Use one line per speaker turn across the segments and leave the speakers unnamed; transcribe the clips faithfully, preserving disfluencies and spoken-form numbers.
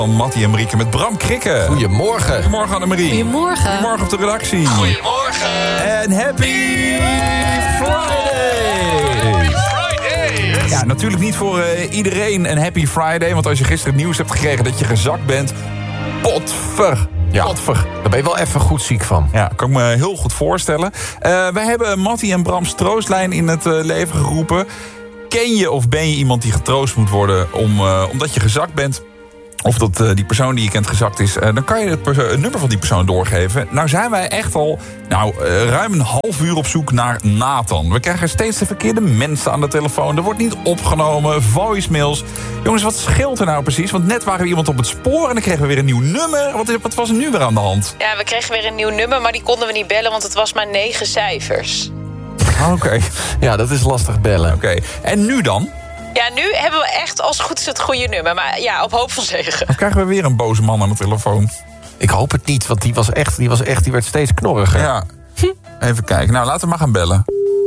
Van Mattie en Marieke met Bram Krikke.
Goedemorgen.
Goedemorgen Annemarie.
Goedemorgen.
Goedemorgen op de redactie.
Goedemorgen.
En happy Friday.
Friday.
Ja, natuurlijk niet voor uh, iedereen een happy Friday. Want als je gisteren het nieuws hebt gekregen dat je gezakt bent... potver.
Ja,
potver.
daar ben je wel even goed ziek van.
Ja, kan ik me heel goed voorstellen. Uh, wij hebben Mattie en Brams troostlijn in het uh, leven geroepen. Ken je of ben je iemand die getroost moet worden om, uh, omdat je gezakt bent... of dat uh, die persoon die je kent gezakt is... Uh, dan kan je het, perso- het nummer van die persoon doorgeven. Nou zijn wij echt al nou, uh, ruim een half uur op zoek naar Nathan. We krijgen steeds de verkeerde mensen aan de telefoon. Er wordt niet opgenomen, voicemails. Jongens, wat scheelt er nou precies? Want net waren we iemand op het spoor en dan kregen we weer een nieuw nummer. Wat, wat was er nu weer aan de hand?
Ja, we kregen weer een nieuw nummer, maar die konden we niet bellen... want het was maar negen cijfers.
Oké. Okay.
Ja, dat is lastig bellen.
Oké. Okay. En nu dan?
Ja, nu hebben we echt als het goed is het goede nummer. Maar ja, op hoop van zegen.
Dan krijgen we weer een boze man aan de telefoon.
Ik hoop het niet, want die was echt, die, was echt, die werd steeds knorriger.
Ja. Even kijken. Nou, laten we maar gaan bellen.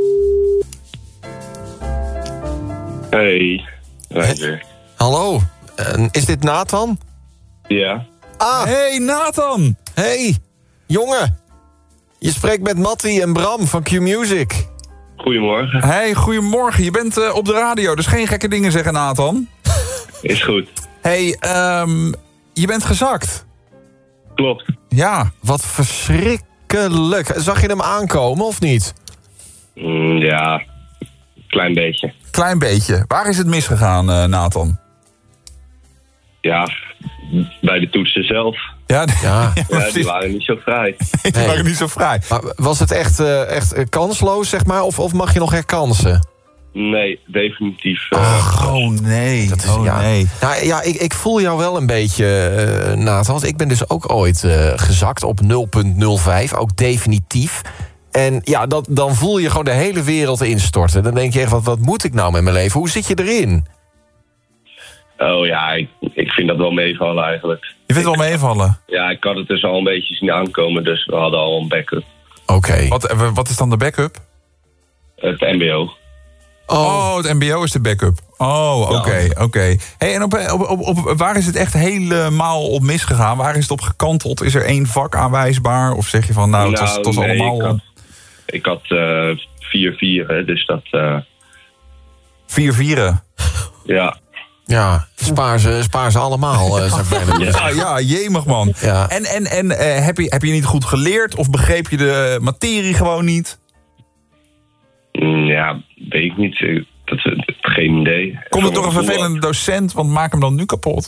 Hey, Reinder.
Hallo, uh, is dit Nathan?
Ja.
Ah,
hey Nathan!
hey, jongen. Je spreekt met Mattie en Bram van Q-Music.
Goedemorgen.
Hey, goedemorgen. Je bent uh, op de radio, dus geen gekke dingen zeggen, Nathan.
Is goed.
Hey, um, je bent gezakt.
Klopt.
Ja.
Wat verschrikkelijk. Zag je hem aankomen of niet?
Mm, ja, klein beetje.
Klein beetje. Waar is het misgegaan, uh, Nathan?
Ja, bij de toetsen zelf.
Ja,
Ja.
Ja, die waren niet zo vrij.
die
Nee.
waren niet zo vrij.
Maar was het echt, uh, echt kansloos, zeg maar? Of, of mag je nog herkansen?
Nee, definitief. Uh,
Ach, oh nee.
Dat is,
oh
ja.
nee.
Nou, ja, ik, ik voel jou wel een beetje, uh, Nathan. Want ik ben dus ook ooit uh, gezakt op nul komma nul vijf. Ook definitief. En ja, dat, dan voel je gewoon de hele wereld instorten. Dan denk je echt, wat, wat moet ik nou met mijn leven? Hoe zit je erin?
Oh ja, ik, ik vind dat wel meevallen eigenlijk.
Je vindt het wel meevallen?
Ja, ik had het dus al een beetje zien aankomen, dus we hadden al een backup.
Oké. Okay.
Wat, wat is dan de backup?
Het M B O.
Oh.
Oh, het M B O is de backup. Oh, oké, okay, oké. Okay. Hey, en op, op, op, op, waar is het echt helemaal op misgegaan? Waar is het op gekanteld? Is er één vak aanwijsbaar? Of zeg je van, nou, het was, het was
nee,
allemaal...
Ik had, ik had uh, vier vieren, dus dat... Uh...
Vier vieren?
Ja.
Ja, spaar ze, spaar ze allemaal, uh, zou ik bijna
ja, ja, ja, jemig man.
Ja.
En, en, en uh, heb, je, heb je niet goed geleerd? Of begreep je de materie gewoon niet?
Ja, weet ik niet. Dat is geen idee.
Komt het door een vervelende docent? Want maak hem dan nu kapot.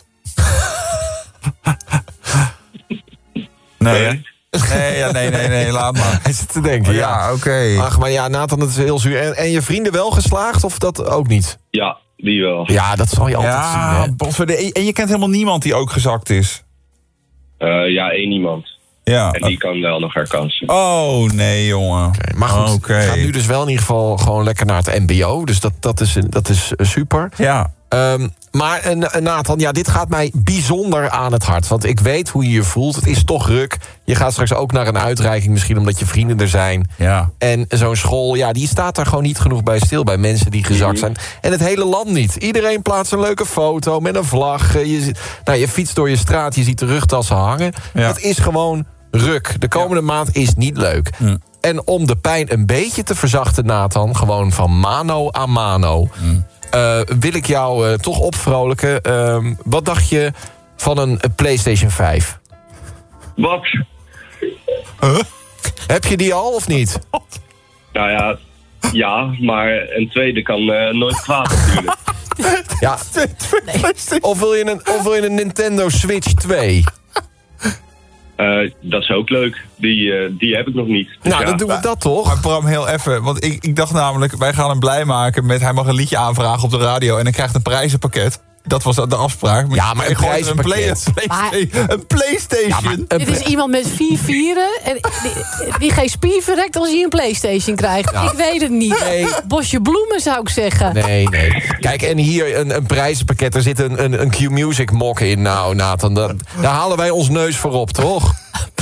Nee, hè? Nee, ja, nee, nee, nee, laat maar.
Hij zit te denken,
oh,
ja.
Ja, oké. Okay.
Ach, maar ja, Nathan, dat is heel zuur. En, en je vrienden wel geslaagd, of dat ook niet?
Ja, die wel.
Ja, dat zal je altijd
ja,
zien, hè?
En je kent helemaal niemand die ook gezakt is?
Uh, ja, één iemand.
Ja.
En die kan wel nog herkansen.
Oh, nee, jongen.
Okay, maar goed,
okay.
we gaan nu dus wel in ieder geval gewoon lekker naar het M B O. Dus dat, dat, is, dat is super.
Ja.
Um, maar uh, Nathan, ja, dit gaat mij bijzonder aan het hart. Want ik weet hoe je je voelt. Het is toch ruk. Je gaat straks ook naar een uitreiking, misschien omdat je vrienden er zijn.
Ja.
En zo'n school, ja, die staat daar gewoon niet genoeg bij stil. Bij mensen die gezakt zijn. En het hele land niet. Iedereen plaatst een leuke foto met een vlag. Je, nou, je fietst door je straat, je ziet de rugtassen hangen. Ja. Het is gewoon ruk. De komende ja. maand is niet leuk. Ja. En om de pijn een beetje te verzachten, Nathan, gewoon van mano aan mano... Ja. Uh, wil ik jou uh, toch opvrolijken. Uh, wat dacht je van een, een PlayStation vijf?
Wat?
Huh? Heb je die al of niet?
Nou ja, ja, maar een tweede kan uh, nooit kwaad natuurlijk.
Ja. Nee. Of, wil je een, of wil je een Nintendo Switch twee?
Uh, dat is ook leuk. Die, uh, die heb ik nog niet.
Dus nou, ja. Dan doen we dat toch?
Maar Bram, heel even. Want ik, ik dacht namelijk, wij gaan hem blij maken met... hij mag een liedje aanvragen op de radio en hij krijgt een prijzenpakket. Dat was de afspraak.
Ja, maar een prijzenpakket.
Een, play, maar, een PlayStation. Ja,
maar, dit is iemand met vier vieren. En die, die geen spier verrekt als hij een PlayStation krijgt. Ja. Ik weet het niet. Nee. Bosje bloemen zou ik zeggen.
Nee, nee. Kijk, en hier een, een prijzenpakket. Er zit een, een, een Q-Music mok in. Nou, Nathan, daar, daar halen wij ons neus voor op, toch?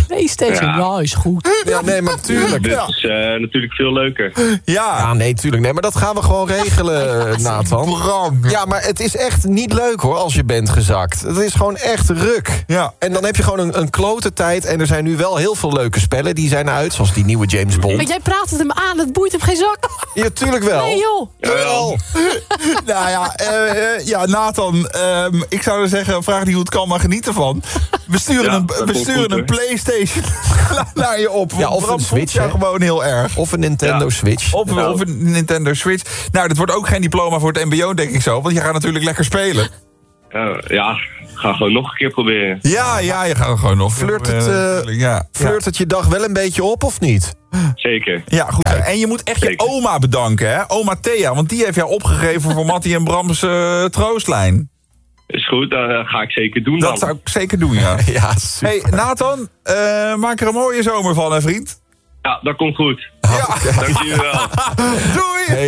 PlayStation, ja,
Ja.
is goed.
Ja, nee, maar tuurlijk.
Dit
Ja.
is eh, natuurlijk veel leuker.
Ja.
Ja, nee, tuurlijk. Nee, maar dat gaan we gewoon regelen, Nathan.
Bram.
Ja, maar het is echt niet leuk, hoor, als je bent gezakt. Het is gewoon echt ruk.
Ja.
En dan heb je gewoon een, een klote tijd. En er zijn nu wel heel veel leuke spellen die zijn uit. Zoals die nieuwe James
Maar
Bond.
jij praat het hem aan, het boeit hem geen zak.
Ja, tuurlijk wel.
Nee joh.
Jawel.
Nou ja, eh, eh, ja Nathan, ehm, ik zou er zeggen, vraag niet hoe het kan, maar geniet ervan. We sturen
Ja,
een,
dat
we
komt
sturen
goed,
een
hoor.
PlayStation naar je op.
Ja, of
Bram
een
voelt
Switch,
jou
hè?
gewoon heel erg.
Of een Nintendo
Ja.
Switch.
Of,
Nou.
of een Nintendo Switch. Nou, dit wordt ook geen diploma voor het mbo, denk ik zo. Want je gaat natuurlijk lekker spelen.
Uh, ja, ga gewoon nog een keer proberen.
Ja, ja, je gaat er gewoon nog.
Flirt het,
Eh,
eh,
natuurlijk, ja.
Flirt het je dag wel een beetje op, of niet?
Zeker.
Ja, goed. En je moet echt je
Zeker.
oma bedanken, hè? Oma Thea, want die heeft jou opgegeven voor Mattie en Brams eh, troostlijn.
Is goed, dan uh, ga ik zeker doen dan.
Dat zou ik zeker doen, ja.
Ja, super.
Hey, Nathan, eh, maak er een mooie zomer van, hè, vriend?
Ja, dat komt goed.
Ja.
Dank jullie wel.
Doei!